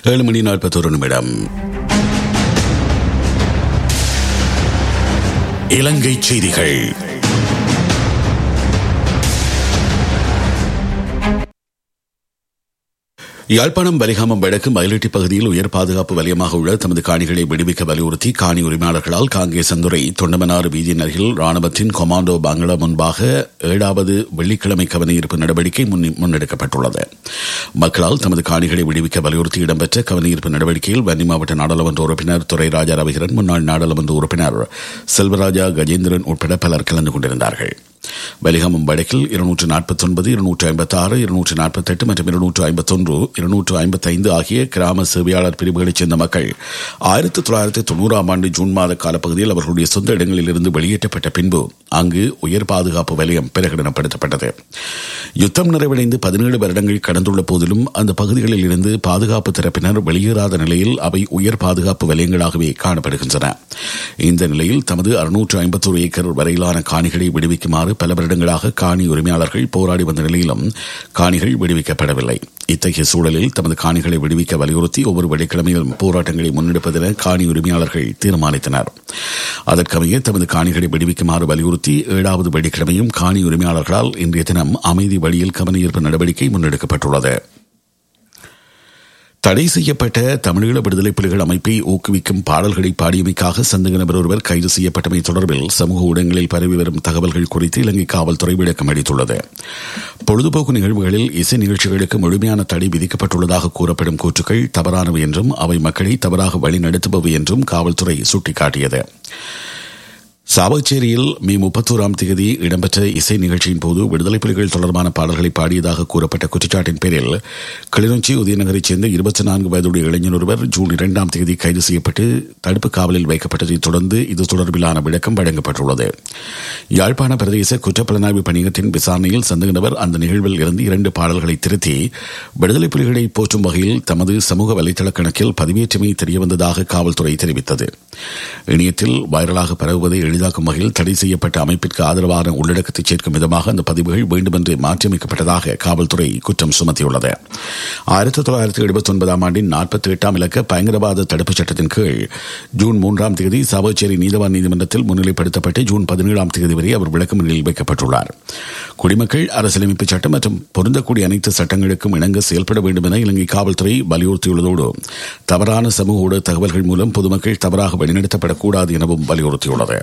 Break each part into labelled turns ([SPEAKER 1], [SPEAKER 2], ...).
[SPEAKER 1] 7:41. இலங்கை செய்திகள். யாழ்ப்பாணம் வலிகாமம் வடக்கு மயிலட்டி பகுதியில் உயர் பாதுகாப்பு வலயமாக உள்ள தமது காணிகளை விடுவிக்க வலியுறுத்தி காணி உரிமையாளர்களால் காங்கேசந்துறை தொண்டமனாறு வீதியின் அருகில் ராணுவத்தின் கொமாண்டோ பங்களா முன்பாக 7வது வெள்ளிக்கிழமை கவனஈர்ப்பு நடவடிக்கை முன்னெடுக்கப்பட்டுள்ளது. மக்களால் தமது காணிகளை விடுவிக்க வலியுறுத்தி இடம்பெற்ற கவனஈர்ப்பு நடவடிக்கையில் வன்னி மாவட்ட நாடாளுமன்ற உறுப்பினர் துரைராஜா ரவிகரன், முன்னாள் நாடாளுமன்ற உறுப்பினர் செல்வராஜா கஜேந்திரன் உட்பட பலர் கலந்து கொண்டிருந்தார்கள். வலிகாமம் வடக்கில் 249, 256, 248 மற்றும் 251, 255 ஆகிய கிராம சேவையாளர் பிரிவுகளைச் சேர்ந்த மக்கள் 1990ஆம் ஆண்டு ஜூன் மாத காலப்பகுதியில் அவர்களுடைய சொந்த இடங்களில் இருந்து வெளியேற்றப்பட்ட பின்பு அங்கு உயர் பாதுகாப்பு வலயம் பிரகடனப்படுத்தப்பட்டது. யுத்தம் நிறைவடைந்து 17 வருடங்கள் கடந்துள்ள போதிலும் அந்த பகுதிகளில் இருந்து பாதுகாப்பு தரப்பினர் வெளியேறாத நிலையில் அவை உயர் பாதுகாப்பு வலயங்களாகவே காணப்படுகின்றன. இந்த நிலையில் தமது 651 ஏக்கர் வரையிலான காணிகளை விடுவிக்குமாறு பல வருடங்களாக காணி உரிமையாளர்கள் போராடி வந்த நிலையிலும் காணிகள் விடுவிக்கப்படவில்லை. இத்தகைய சூழலில் தமது காணிகளை விடுவிக்க வலியுறுத்தி ஒவ்வொரு வெள்ளிக்கிழமையிலும் போராட்டங்களை முன்னெடுப்பதென காணி உரிமையாளர்கள் தீர்மானித்தனர். அதற்கமைய தமது காணிகளை விடுவிக்குமாறு வலியுறுத்தி 7வது வெள்ளிக்கிழமையும் காணி உரிமையாளர்களால் இன்றைய தினம் அமைதி வழியில் கவனஈர்ப்பு நடவடிக்கை முன்னெடுக்கப்பட்டுள்ளது. தடை செய்யப்பட்ட தமிழீழ விடுதலை புலிகள் அமைப்பை ஊக்குவிக்கும் பாடல்களை பாடியமைக்காக சந்தேக நபர் ஒருவர் கைது செய்யப்பட்டமை தொடர்பில் சமூக ஊடகங்களில் பரவி வரும் தகவல்கள் குறித்து இலங்கை காவல்துறை விளக்கம் அளித்துள்ளது. பொழுதுபோக்கு நிகழ்வுகளில் இசை நிகழ்ச்சிகளுக்கு முழுமையான தடை விதிக்கப்பட்டுள்ளதாக கூறப்படும் கூற்றுக்கள் தவறானவை என்றும் அவை மக்களை தவறாக வழிநடத்துபவை என்றும் காவல்துறை சுட்டிக்காட்டியது. சாவகச்சேரியில் மே 31ஆம் தேதி இடம்பெற்ற இசை நிகழ்ச்சியின் போது விடுதலை புலிகள் தொடர்பான பாடல்களை பாடியதாக கூறப்பட்ட குற்றச்சாட்டின் பேரில் கிளிநொச்சி உதயநகரைச் சேர்ந்த 24 வயதுடைய இளைஞர் ஒருவர் ஜூன் 2ஆம் தேதி கைது செய்யப்பட்டு தடுப்பு காவலில் வைக்கப்பட்டதை தொடர்ந்து இது தொடர்பிலான விளக்கம் வழங்கப்பட்டுள்ளது. யாழ்ப்பாண பிரதேச குற்றப்புலனாய்வு பணியகத்தின் விசாரணையில் சந்தேக நபர் அந்த நிகழ்வில் இருந்து 2 பாடல்களை திருத்தி விடுதலை புலிகளை போற்றும் வகையில் தமது சமூக வலைதள கணக்கில் பதிவேற்றமை தெரியவந்ததாக காவல்துறை தெரிவித்தது. இணையத்தில் வைரலாக பரவுவதை எளிதாக்கும் வகையில் தடை செய்யப்பட்ட அமைப்பிற்கு ஆதரவான உள்ளடக்கத்தை சேர்க்கும் விதமாக அந்த பதிவுகள் வேண்டுமென்று மாற்றியமைக்கப்பட்டதாக காவல்துறை குற்றம் சுமத்தியுள்ளது. 1979ஆம் ஆண்டின் 48ஆம் இலக்க பயங்கரவாத தடுப்புச் சட்டத்தின் கீழ் ஜூன் 3ஆம் தேதி சாவகச்சேரி நீதவான் நீதிமன்றத்தில் முன்னிலைப்படுத்தப்பட்டு ஜூன் 17ஆம் தேதி வரை அவர் விளக்கமறியலில் வைக்கப்பட்டுள்ளார். குடிமக்கள் அரசியலமைப்பு சட்டம் மற்றும் பொருந்தக்கூடிய அனைத்து சட்டங்களுக்கும் இணங்க செயல்பட வேண்டும் என இலங்கை காவல்துறை வலியுறுத்தியுள்ளதோடு தவறான சமூக ஊடக தகவல்கள் மூலம் பொதுமக்கள் தவறாக வழிநடத்தப்படக்கூடாது எனவும் வலியுறுத்தியுள்ளது.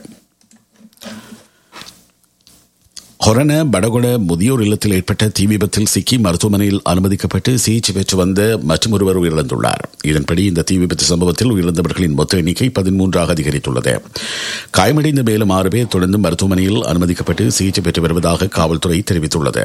[SPEAKER 1] ஹொரண படகொட முதியோர் இல்லத்தில் ஏற்பட்ட தீ விபத்தில் சிக்கி மருத்துவமனையில் அனுமதிக்கப்பட்டு சிகிச்சை பெற்று வந்த மற்றொருவர் உயிரிழந்துள்ளார். இதன்படி இந்த தீ விபத்து சம்பவத்தில் உயிரிழந்தவர்களின் மொத்த எண்ணிக்கை 13ஆக அதிகரித்துள்ளது. காயமடைந்த மேலும் 6 பேர் தொடர்ந்து மருத்துவமனையில் அனுமதிக்கப்பட்டு சிகிச்சை பெற்று வருவதாக காவல்துறை தெரிவித்துள்ளது.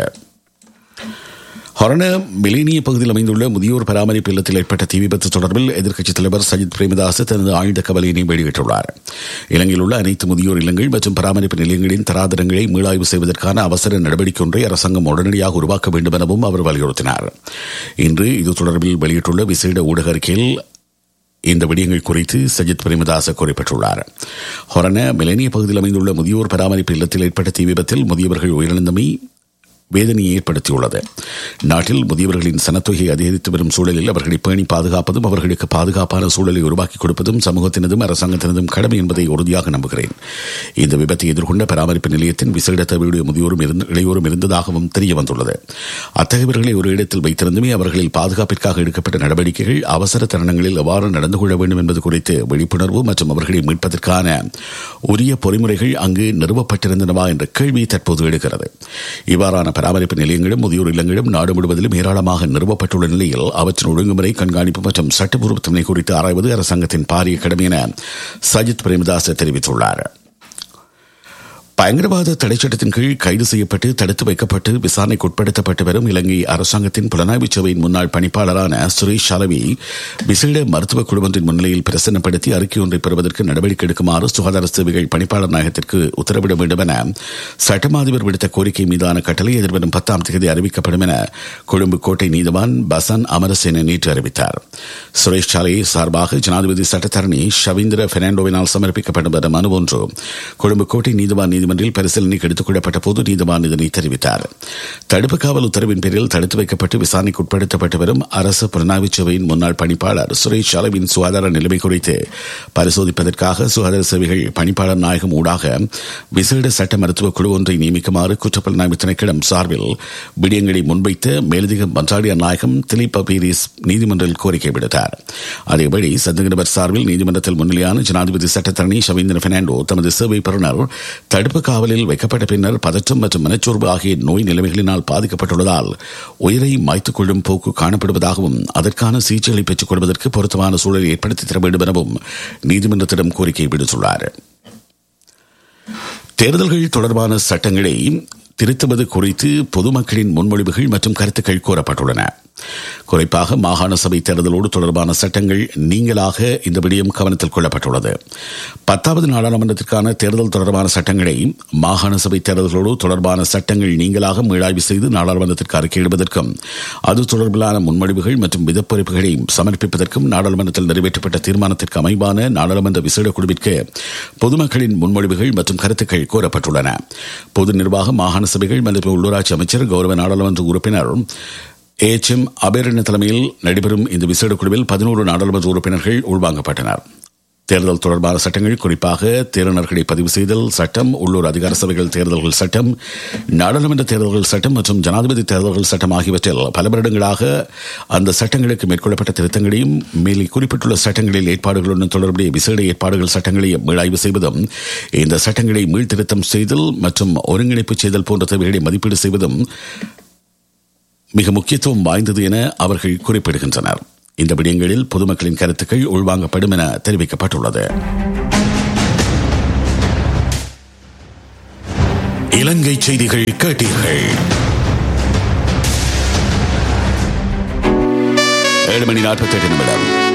[SPEAKER 1] ஹொரண மிலேனிய பகுதியில் அமைந்துள்ள முதியோர் பராமரிப்பு இல்லத்தில் ஏற்பட்ட தீ விபத்து தொடர்பில் எதிர்க்கட்சித் தலைவர் சஜித் பிரேமதாஸ் தனது ஆழ்ந்த கவலையினை வெளியிட்டுள்ளார். இலங்கையில் உள்ள அனைத்து முதியோர் இல்லங்கள் மற்றும் பராமரிப்பு நிலையங்களின் தராதரங்களை மீளாய்வு செய்வதற்கான அவசர நடவடிக்கை ஒன்றை அரசாங்கம் உடனடியாக உருவாக்க வேண்டும் எனவும் அவர் வலியுறுத்தினார். இன்று இது தொடர்பில் வெளியிட்டுள்ள விசேட ஊடக அறிக்கையில் இந்த விடயங்கள் குறித்து சஜித் பிரேமதாஸ் குறிப்பிட்டுள்ளார். ஹொரண மிலேனிய பகுதியில் அமைந்துள்ள முதியோர் பராமரிப்பு இல்லத்தில் ஏற்பட்ட தீ விபத்தில் முதியவர்கள் உயிரிழந்தமை வேதனையை ஏற்படுத்தியுள்ளது. நாட்டில் முதியவர்களின் சனத்தொகை அதிகரித்து வரும் சூழலில் அவர்களை பேணி பாதுகாப்பதும் அவர்களுக்கு பாதுகாப்பான சூழலை உருவாக்கி கொடுப்பதும் சமூகத்தினதும் அரசாங்கத்தினதும் கடமை என்பதை உறுதியாக நம்புகிறேன். இந்த விபத்தை எதிர்கொண்ட பராமரிப்பு நிலையத்தின் விசேட தேவையுடைய முதியோரும் இளையோரும் இருந்ததாகவும் தெரிய வந்துள்ளது. அத்தகையவர்களை ஒரு இடத்தில் வைத்திருந்துமே அவர்களில் பாதுகாப்பிற்காக எடுக்கப்பட்ட நடவடிக்கைகள் அவசர தருணங்களில் எவ்வாறு நடந்து கொள்ள வேண்டும் என்பது குறித்து விழிப்புணர்வு மற்றும் அவர்களை மீட்பதற்கான உரிய பொறிமுறைகள் அங்கு நிறுவப்பட்டிருந்தனவா என்ற கேள்வி தற்போது எழுகிறது. இவ்வாறான பராமரிப்பு நிலையங்களும் முதியோர் இல்லங்களும் நாடு முழுவதிலும் ஏராளமாக நிறுவப்பட்டுள்ள நிலையில் அவற்றின் ஒழுங்குமுறை, கண்காணிப்பு மற்றும் சட்டப்பூர்வத்தன்மை குறித்து ஆராய்வது அரசாங்கத்தின் பாரிய கடமை என சஜித் பிரேமதாஸ் தெரிவித்துள்ளார். பயங்கரவாத தடைச்சட்டத்தின் கீழ் கைது செய்யப்பட்டு தடுத்து வைக்கப்பட்டு விசாரணைக்கு உட்படுத்தப்பட்டு வரும் இலங்கை அரசாங்கத்தின் புலனாய்வு சேவையின் முன்னாள் பணிப்பாளரான சுரேஷ் ஷாலவி விசேட மருத்துவ குழு ஒன்றின் முன்னிலையில் பிரசன்னப்படுத்தி அறிக்கை ஒன்றை பெறுவதற்கு நடவடிக்கை எடுக்குமாறு சுகாதார சேவைகள் பணிப்பாளர் நாயகத்திற்கு உத்தரவிட வேண்டும் என சட்டமாதிபர் விடுத்த கோரிக்கை மீதான கட்டளை எதிர்வரும் 10ஆம் தேதி அறிவிக்கப்படும் என கொழும்பு கோட்டை நீதிவான் பசன் அமரசேன நேற்று அறிவித்தார். சுரேஷ் ஷாலவி சார்பாக ஜனாதிபதி சட்டத்தரணி ஷவீந்திர பெர்னாண்டோவினால் சமர்ப்பிக்கப்பட்ட மனு ஒன்று கொழும்பு கோட்டை நீதிவான் நீதிமன்றில் பரிசீலனைக்கு எடுத்துக் கொள்ளப்பட்ட போது நீதிமான் இதனை தெரிவித்தார். தடுப்பு காவல் உத்தரவின் பேரில் தடுத்து வைக்கப்பட்டு விசாரணைக்கு உட்படுத்தப்பட்டு வரும் அரசு புலனாய்வு சேவையின் முன்னாள் பணிப்பாளர் சுரேஷ் அளவின் சுகாதார நிலைமை குறித்து பரிசோதிப்பதற்காக சுகாதார சேவைகள் பணிப்பாளர் நாயகம் ஊடாக விசேட சட்ட மருத்துவ குழு ஒன்றை நியமிக்குமாறு குற்றப்புலனாய்வு திணைக்களம் சார்பில் விடயங்களை முன்வைத்த மேலதிக மன்றாடியார் நாயகம் திலீப் பீரிஸ் நீதிமன்றில் கோரிக்கை விடுத்தார். அதேபடி சந்தேக நபர் சார்பில் நீதிமன்றத்தில் முன்னிலையான ஜனாதிபதி சட்டத்தரணி ஷவேந்திர பெர்னாண்டோ தமது சேவை பெறுநர் தடுப்பு காவலில் வைக்கப்பட்ட பின்னர் பதற்றம் மற்றும் மனச்சோர்வு ஆகிய நோய் நிலைமைகளினால் பாதிக்கப்பட்டுள்ளதால் உயிரை மாய்த்துக் கொள்ளும் போக்கு காணப்படுவதாகவும் அதற்கான சிகிச்சைகளை பெற்றுக் கொள்வதற்கு பொருத்தமான சூழலை ஏற்படுத்தி தர வேண்டும் எனவும் நீதிமன்றத்திடம் கோரிக்கை விடுத்துள்ளார். தேர்தல்கள் தொடர்பான சட்டங்களை திருத்துவது குறித்து பொதுமக்களின் முன்மொழிவுகள் மற்றும் கருத்துக்கள் கூறப்பட்டுள்ளன. குறிப்பாக மாகாண சபை தேர்தலோடு தொடர்பான சட்டங்கள் நீங்களாக இந்த விடயம் கவனத்தில் கொள்ளப்பட்டுள்ளது. 10வது நாடாளுமன்றத்திற்கான தேர்தல் தொடர்பான சட்டங்களை மாகாண சபை தேர்தல்களோடு தொடர்பான சட்டங்கள் நீங்களாக மீளாய்வு செய்து நாடாளுமன்றத்திற்கு அறிக்கையிடுவதற்கும் அது தொடர்பிலான முன்மொழிவுகள் மற்றும் விதப்பறிப்புகளை சமர்ப்பிப்பதற்கும் நாடாளுமன்றத்தில் நிறைவேற்றப்பட்ட தீர்மானத்திற்கு அமைவான நாடாளுமன்ற விசேட குழுவிற்கு பொதுமக்களின் முன்மொழிவுகள் மற்றும் கருத்துக்கள் கோரப்பட்டுள்ளன. பொது நிர்வாக மாகாண சபைகள் மற்றும் உள்ளூராட்சி அமைச்சர் கௌரவ நாடாளுமன்ற உறுப்பினர் HM அபேரண்ண தலைமையில் நடைபெறும் இந்த விசேட குழுவில் 11 நாடாளுமன்ற உறுப்பினர்கள் உள்வாங்கப்பட்டனர். தேர்தல் தொடர்பான சட்டங்கள் குறிப்பாக தேர்தல்களை பதிவு செய்தல் சட்டம், உள்ளூர் அதிகார சபைகள் தேர்தல்கள் சட்டம், நாடாளுமன்ற தேர்தல்கள் சட்டம் மற்றும் ஜனாதிபதி தேர்தல்கள் சட்டம் ஆகியவற்றில் பல வருடங்களாக அந்த சட்டங்களுக்கு மேற்கொள்ளப்பட்ட திருத்தங்களையும் மேலே குறிப்பிட்டுள்ள சட்டங்களில் ஏற்பாடுகளுடன் தொடர்புடைய விசேட ஏற்பாடுகள் சட்டங்களையும் மீளாய்வு செய்வதும் இந்த சட்டங்களை மீள்திருத்தம் செய்தல் மற்றும் ஒருங்கிணைப்பு செய்தல் போன்ற தேவைகளை மதிப்பீடு செய்வதும் மிக முக்கியத்துவம் வாய்ந்தது என அவர்கள் குறிப்பிடுகின்றனர். இந்த விடயங்களில் பொதுமக்களின் கருத்துக்கள் உள்வாங்கப்படும் என தெரிவிக்கப்பட்டுள்ளது. இலங்கை செய்திகள் கேட்டீர்கள். 7:48 நிமிடம்.